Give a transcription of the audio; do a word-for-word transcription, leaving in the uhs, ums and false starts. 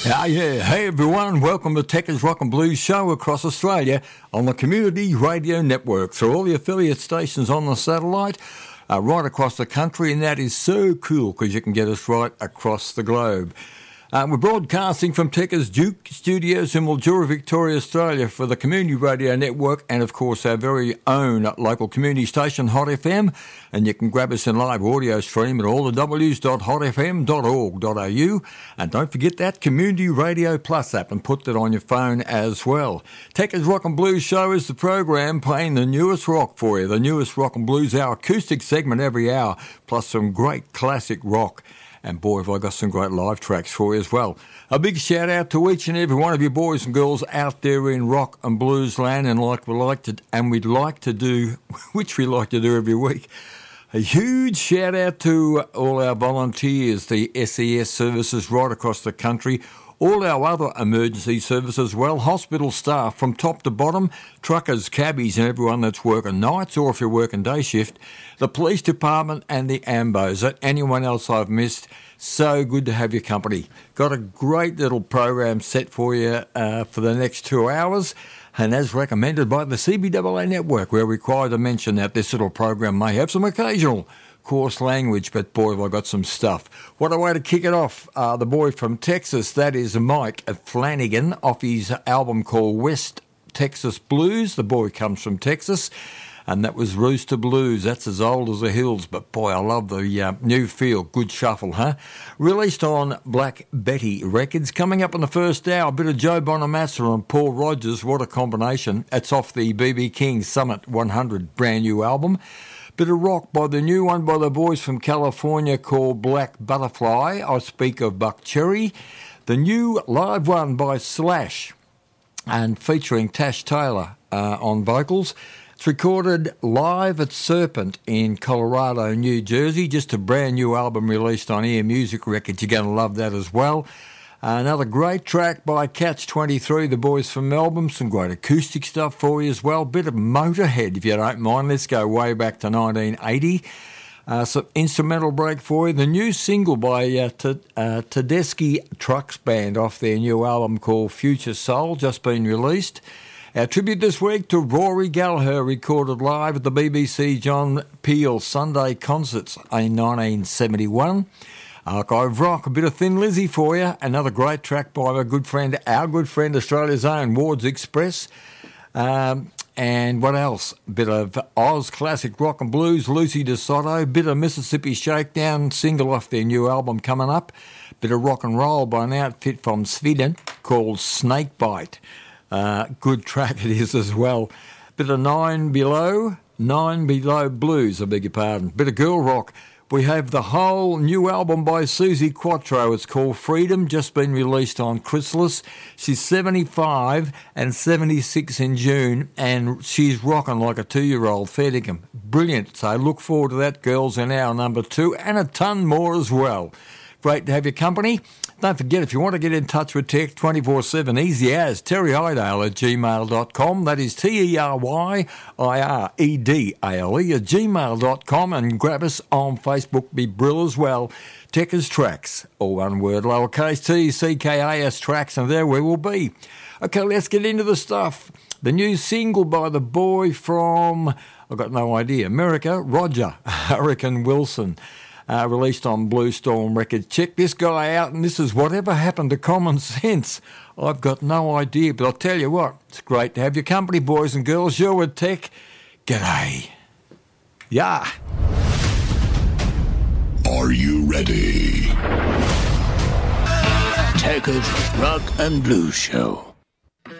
Ah, yeah. Hey, everyone. Welcome to Techers Rock and Blues Show across Australia on the Community Radio Network through all the affiliate stations on the satellite uh, right across the country, and that is so cool because you can get us right across the globe. Uh, we're broadcasting from Techers Duke Studios in Mildura, Victoria, Australia for the Community Radio Network and, of course, our very own local community station, Hot F M. And you can grab us in live audio stream at all the w dot hot f m dot org dot a u. And don't forget that Community Radio Plus app and put that on your phone as well. Techers Rock and Blues Show is the program playing the newest rock for you, the newest rock and blues, our acoustic segment every hour, plus some great classic rock. And boy, have I got some great live tracks for you as well. A big shout out to each and every one of you boys and girls out there in rock and blues land, and like we like to, and we'd like to do, which we like to do every week. A huge shout out to all our volunteers, the S E S services right across the country, all our other emergency services as well, hospital staff from top to bottom, truckers, cabbies and everyone that's working nights or if you're working day shift, the police department and the ambos, and anyone else I've missed. So good to have your company. Got a great little program set for you uh, for the next two hours. And as recommended by the C B A A Network, we're required to mention that this little program may have some occasional coarse language, but boy, have I got some stuff. What a way to kick it off. Uh, the boy from Texas, that is Mike Flanagan, off his album called West Texas Blues. The boy comes from Texas, and that was Rooster Blues. That's as old as the hills, but boy, I love the uh, new feel. Good shuffle, huh? Released on Black Betty Records. Coming up in the first hour, a bit of Joe Bonamassa and Paul Rogers. What a combination. It's off the B B King Summit one hundred brand new album. Bit of rock by the new one by the boys from California called Black Butterfly. I speak of Buck Cherry. The new live one by Slash and featuring Tash Taylor uh, on vocals. It's recorded live at Serpent in Colorado, New Jersey. Just a brand new album released on Ear Music Records. You're going to love that as well. Another great track by Catch twenty-three, the boys from Melbourne. Some great acoustic stuff for you as well. Bit of Motorhead, if you don't mind. Let's go way back to nineteen eighty. Uh, some instrumental break for you. The new single by uh, T- uh, Tedeschi Trucks Band off their new album called Future Soul, just been released. Our tribute this week to Rory Gallagher, recorded live at the B B C John Peel Sunday Concerts in nineteen seventy-one. Archive rock, a bit of Thin Lizzy for you. Another great track by our good friend, our good friend, Australia's own Wards Express. Um, and what else? A bit of Oz classic rock and blues, Lucy DeSoto. Bit of Mississippi Shakedown, single off their new album coming up. Bit of rock and roll by an outfit from Sweden called Snakebite. Uh, good track it is as well. Bit of Nine Below, Nine Below Blues, I beg your pardon. Bit of girl rock. We have the whole new album by Susie Quattro. It's called Freedom, just been released on Chrysalis. She's seventy-five and seventy-six in June, and she's rocking like a two-year-old, fair dinkum. Brilliant. So look forward to that, girls, in our number two, and a ton more as well. Great to have your company. Don't forget, if you want to get in touch with Tech twenty-four seven, easy as Terry Idale at gmail dot com. That is T E R Y I R E D A L E at gmail dot com. And grab us on Facebook, be brill as well. Techers Tracks, all one word, lowercase T, C K A S Tracks, and there we will be. Okay, let's get into the stuff. The new single by the boy from, I've got no idea, America, Roger Hurricane Wilson. Uh, released on Blue Storm Records. Check this guy out, and this is Whatever Happened to Common Sense. I've got no idea, but I'll tell you what, it's great to have your company, boys and girls. You're with Tech. G'day. Yeah. Are you ready? Techers Rock and Blues Show.